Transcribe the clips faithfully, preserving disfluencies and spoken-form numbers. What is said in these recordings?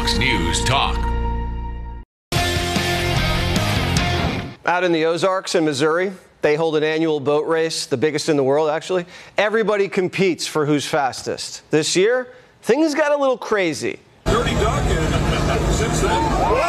Fox News Talk. Out in the Ozarks in Missouri, they hold an annual boat race, the biggest in the world, actually. Everybody competes for who's fastest. This year, things got a little crazy. Dirty Duck, and since then,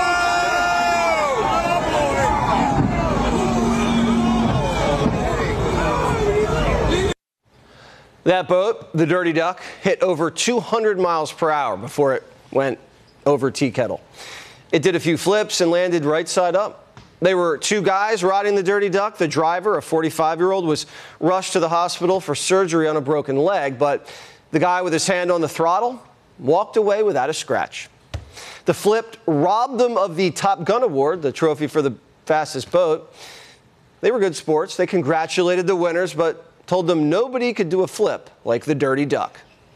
that boat, the Dirty Duck, hit over two hundred miles per hour before it went over Tea Kettle. It did a few flips and landed right side up. There were two guys riding the Dirty Duck. The driver, a forty-five-year-old, was rushed to the hospital for surgery on a broken leg, but the guy with his hand on the throttle walked away without a scratch. The flip robbed them of the Top Gun Award, the trophy for the fastest boat. They were good sports. They congratulated the winners, but told them nobody could do a flip like the Dirty Duck.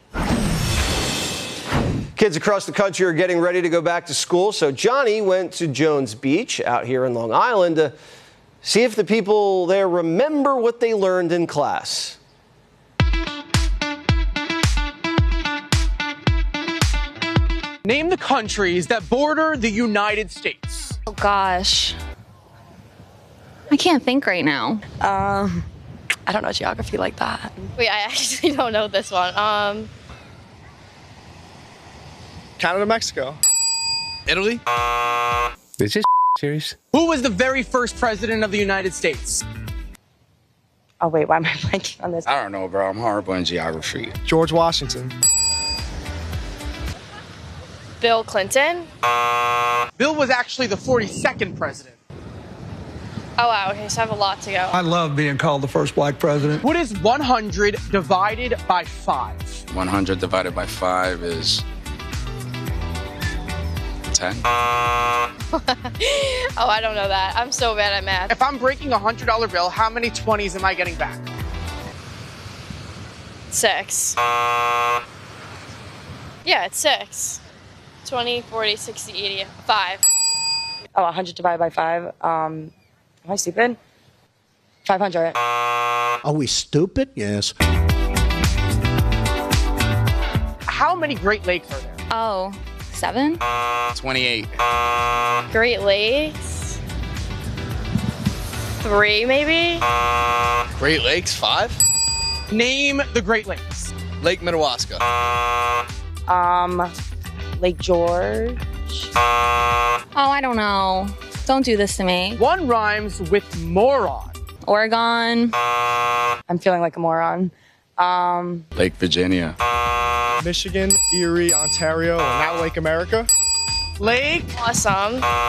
Kids across the country are getting ready to go back to school, so Johnny went to Jones Beach out here in Long Island to see if the people there remember what they learned in class. Name the countries that border the United States. Oh, gosh. I can't think right now. Um, I don't know geography like that. Wait, I actually don't know this one. Um... Canada, Mexico. Italy? Is this serious? Who was the very first president of the United States? Oh, wait, why am I blanking on this? I don't know, bro. I'm horrible in geography. George Washington. Bill Clinton? Bill was actually the forty-second president. Oh, wow. Okay, so I have a lot to go. I love being called the first black president. What is one hundred divided by five? one hundred divided by five is ten. Oh, I don't know that. I'm so bad at math. If I'm breaking a one hundred dollar bill, how many twenties am I getting back? Six. Yeah, it's six. twenty, forty, sixty, eighty, five. Oh, one hundred divided by five. Um, am I stupid? five hundred. Are we stupid? Yes. How many Great Lakes are there? Oh, seven? twenty-eight. Great Lakes? Three, maybe? Great Lakes, five? Name the Great Lakes. Lake Minnewaska. Um, Lake George. Oh, I don't know. Don't do this to me. One rhymes with moron. Oregon. I'm feeling like a moron. Um, Lake Virginia. Michigan, Erie, Ontario, and now Lake America. Lake. Awesome.